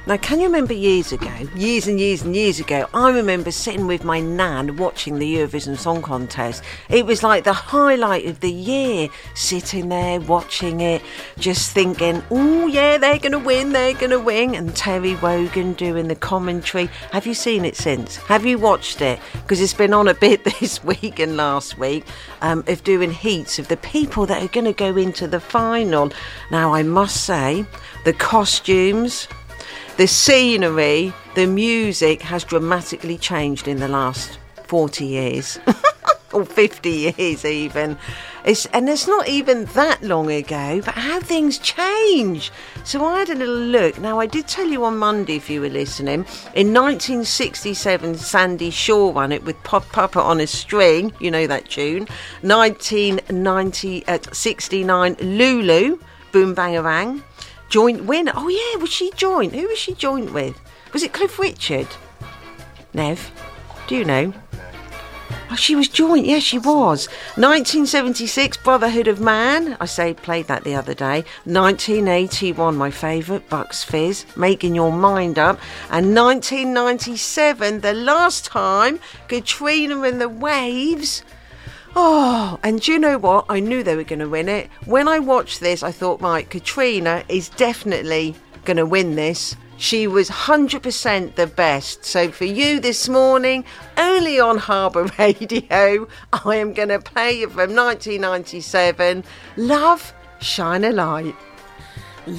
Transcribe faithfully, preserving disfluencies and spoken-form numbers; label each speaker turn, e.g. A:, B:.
A: Now, can you remember years ago, years and years and years ago, I remember sitting with my nan watching the Eurovision Song Contest. It was like the highlight of the year, sitting there watching it, just thinking, oh yeah, they're going to win, they're going to win. And Terry Wogan doing the commentary. Have you seen it since? Have you watched it? Because it's been on a bit this week and last week um, of doing heats of the people that are going to go into the final. Now, I must say, the costumes, the scenery, the music has dramatically changed in the last forty years. Or fifty years even. It's, and it's not even that long ago, but how things change. So I had a little look. Now, I did tell you on Monday, if you were listening, in nineteen sixty-seven, Sandy Shaw won it with Pop Puppet on a String. You know that tune. nineteen ninety, uh, sixty-nine, Lulu, Boom Bangarang. Joint winner. Oh yeah, was she joint? Who was she joint with? Was it Cliff Richard? Nev, do you know? Oh, she was joint. Yeah, she was. nineteen seventy-six, Brotherhood of Man. I say played that the other day. nineteen eighty-one, my favourite, Bucks Fizz, Making Your Mind Up. And nineteen ninety-seven, the last time, Katrina and the Waves. Oh, and do you know what? I knew they were going to win it. When I watched this, I thought, right, Katrina is definitely going to win this. She was one hundred percent the best. So for you this morning, only on Harbour Radio, I am going to play you from nineteen ninety-seven, Love, Shine a Light.